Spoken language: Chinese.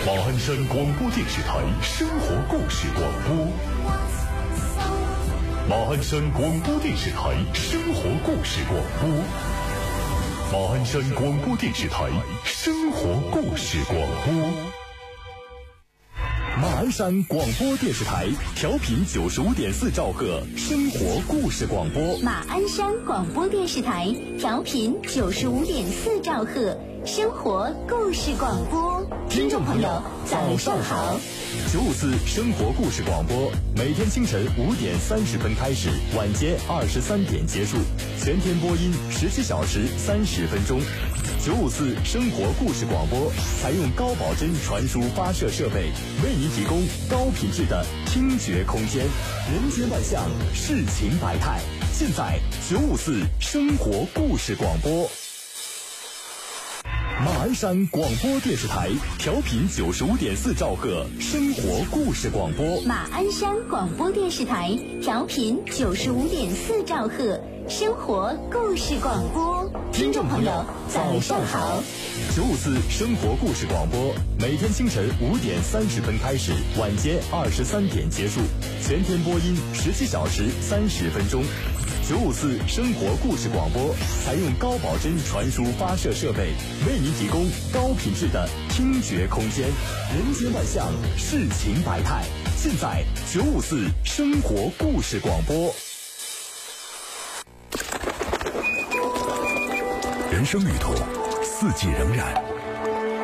马鞍山广播电视台生活故事广播。马鞍山广播电视台生活故事广播。马鞍山广播电视台生活故事广播。马鞍山广播电视台调频95.4兆赫生活故事广播。 马鞍山广播电视台调频95.4兆赫生活故事广播。听众朋友早上好。 954生活故事广播每天清晨5点30分开始，晚间23点结束，全天播音17小时30分钟。954生活故事广播采用高保真传输发射设备，为您提供高品质的听觉空间。人间万象，世情百态，尽在954生活故事广播。马鞍山广播电视台调频95.4兆赫生活故事广播。 马鞍山广播电视台调频95.4兆赫生活故事广播。听众朋友早上好。 954生活故事广播每天清晨5点30分开始，晚间23点结束，全天播音17小时30分钟。954生活故事广播采用高保真传输发射设备，为您提供高品质的听觉空间。人间万象，世情百态，尽在954生活故事广播。人生旅途，四季仍然，